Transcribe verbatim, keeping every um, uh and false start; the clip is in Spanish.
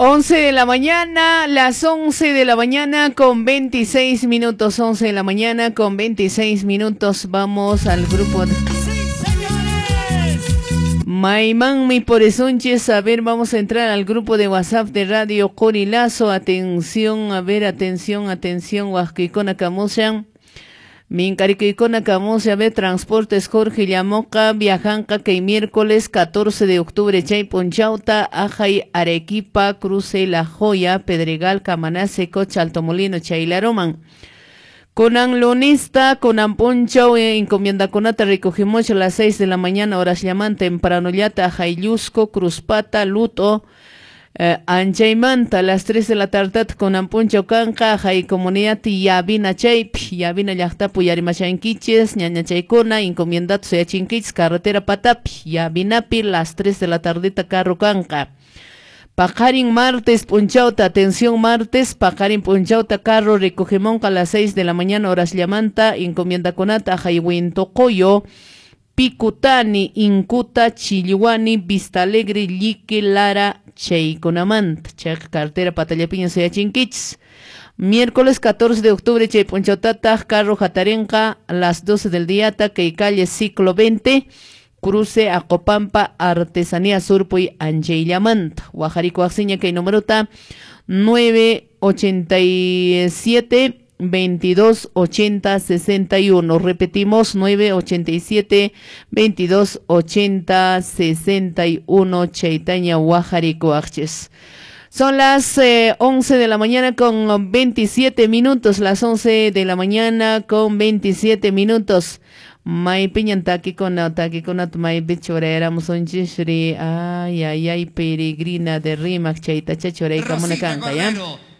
once de la mañana, las once de la mañana con veintiséis minutos, once de la mañana con veintiséis minutos, vamos al grupo de... Maimán, mi poresunches, a ver, vamos a entrar al grupo de WhatsApp de Radio Corilazo, atención, a ver, atención, atención, Huasquicona Camushan. Mincaricona Camusa, ve Transportes Jorge Llamoca, Viajanca, que miércoles catorce de octubre, Chay Ponchauta, Ajay, Arequipa, Cruce, La Joya, Pedregal, Camanaseco, Chaltomolino, Chaylaroman. Conan Lonista, Conan Ponchau, eh, encomienda conata, recogimos a las seis de la mañana, horas llaman, temprano yata, Ajaylusco, Cruzpata, Luto, Uh, Anchaymanta, las tres de la tarde con Ampuncho Canca, Jai Comunidad Yabina Chayp, Yabina Yachtapu Yarimachanquiches, Ñaña Chaykona, encomiendat Seachinquich, carretera Patap, Yabinapi, las tres de la tardeta Carro Canca. Pajarin martes, Punchauta, atención martes, Pajarin Punchauta, carro, recogemonca a las seis de la mañana, horas llamanta, encomienda conata, Jaiwin Tocoyo, Picutani, Incuta, Chiliwani, Vista Alegre, Lique, Lara, Chayconamant, Chac cartera Patalapiña, Seachinquich. Miércoles catorce de octubre, Chay Ponchotata, carro Jatarenca, a las doce del día, que calle Ciclo veinte, cruce Acopampa, Artesanía Surpuy, Anchaylamant, Guajarico Axiña, que número ta nueve ochenta y siete veintidós ochenta sesenta y uno. Repetimos, nueve ochenta y siete veintidós ochenta sesenta y uno, Chaitaña, Guajarico Axches. Son las eh, once de la mañana con veintisiete minutos, las once de la mañana con veintisiete minutos. May piñan taki con taki con may bichora éramos un chishri, ay ay ay, peregrina de Rimac, Chaita Chachora y Camonacanca, ¿ya?